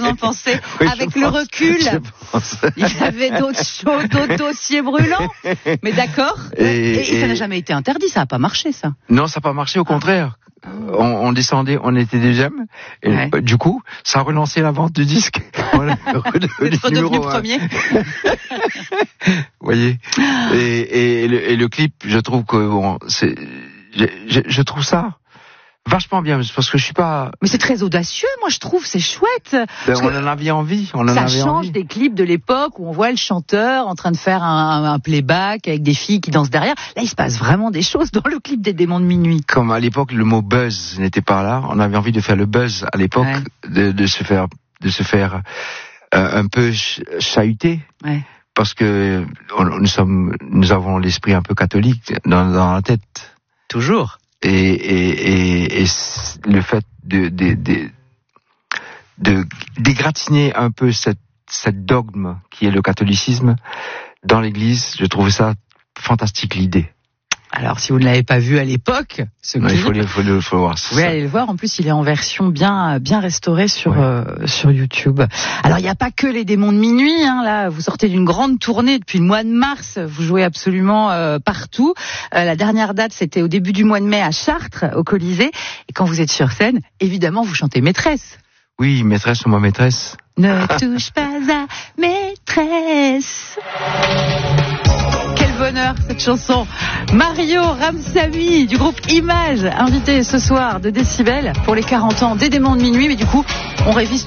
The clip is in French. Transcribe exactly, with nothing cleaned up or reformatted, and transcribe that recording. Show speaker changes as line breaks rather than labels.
en pensez.
Oui,
Avec
je
le
pense,
recul,
je pense.
il y avait d'autres choses, d'autres dossiers brûlants. Mais d'accord.
Et,
Et, et ça
et-
n'a jamais été interdit, ça n'a pas marché, ça.
Non, ça n'a pas marché, au contraire. On, on descendait, on était deuxième, et
Ouais.
euh, du coup, ça a relancé la vente du disque. On est redevenu
Vous êtes redevenu
numéro un.
premier.
Vous voyez. Et, et, le, et le clip, je trouve que bon, c'est, je, je, je trouve ça vachement bien, parce que je suis pas.
Mais c'est très audacieux, moi je trouve, c'est chouette.
Ben,
Parce
on
que
en avait envie, on en
ça
avait
change
envie.
des clips de l'époque où on voit le chanteur en train de faire un, un playback avec des filles qui dansent derrière. Là, il se passe vraiment des choses dans le clip des Démons de Minuit.
Comme à l'époque, le mot buzz n'était pas là. On avait envie de faire le buzz à l'époque,
Ouais.
de, de se faire, de se faire euh, un peu ch- chahuter.
Ouais.
Parce que on, nous sommes, nous avons l'esprit un peu catholique dans, dans la tête.
Toujours.
Et, et, et, et le fait de, de, de, de dégratigner un peu cette, cette dogme qui est le catholicisme dans l'église, je trouve ça fantastique, l'idée.
Alors, si vous ne l'avez pas vu à l'époque, ce
Ouais,
clip,
il faut, le- faut, le, faut voir.
vous pouvez aller le voir. En plus, il est en version bien, bien restaurée sur,
Ouais.
euh, sur YouTube. Alors, il n'y a pas que les Démons de Minuit, hein, là. Vous sortez d'une grande tournée depuis le mois de mars. Vous jouez absolument euh, partout. Euh, la dernière date, c'était au début du mois de mai à Chartres, au Colisée. Et quand vous êtes sur scène, évidemment, vous chantez Maîtresse.
Oui, maîtresse ou ma maîtresse.
Ne touche pas à Maîtresse. Quel bonheur, cette chanson. Mario Ramsamy du groupe Image, invité ce soir de Décibel pour les quarante ans des Démons de Minuit. Mais du coup, on révise